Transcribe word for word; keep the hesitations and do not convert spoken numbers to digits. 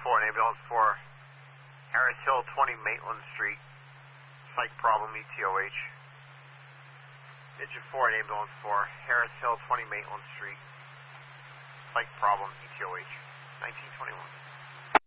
four, an ambulance for Harris Hill, twenty Maitland Street. Psych problem, E T O H. Digit four, an ambulance for Harris Hill, twenty Maitland Street. Psych problem, E T O H. nineteen twenty-one.